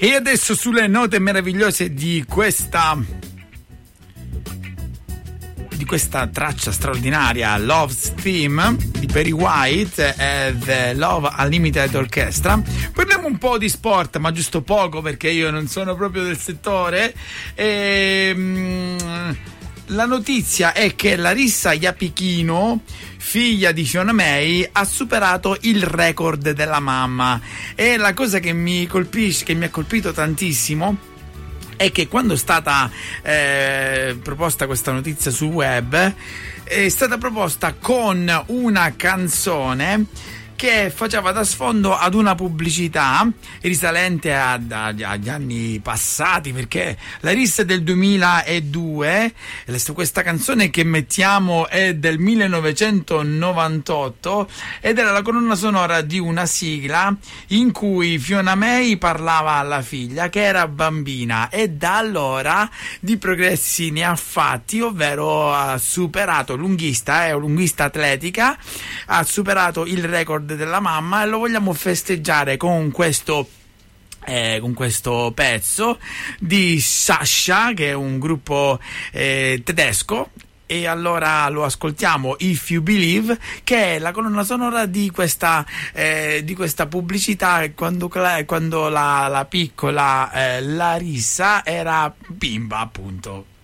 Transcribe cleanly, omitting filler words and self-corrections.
E adesso sulle note meravigliose di questa traccia straordinaria, Love's Theme di Perry White e The Love Unlimited Orchestra, parliamo un po' di sport, ma giusto poco perché io non sono proprio del settore. La notizia è che Larissa Iapichino, figlia di Fiona May, ha superato il record della mamma, e la cosa che mi colpisce, che mi ha colpito tantissimo, è che quando è stata proposta questa notizia sul web, è stata proposta con una canzone che faceva da sfondo ad una pubblicità risalente agli anni passati, perché Larissa è del 2002, questa canzone che mettiamo è del 1998 ed era la colonna sonora di una sigla in cui Fiona May parlava alla figlia che era bambina, e da allora di progressi ne ha fatti, ovvero ha superato lunghista atletica, ha superato il record della mamma, e lo vogliamo festeggiare con questo pezzo di Sasha, che è un gruppo tedesco, e allora lo ascoltiamo, If You Believe, che è la colonna sonora di questa pubblicità quando la piccola Larissa era bimba, appunto.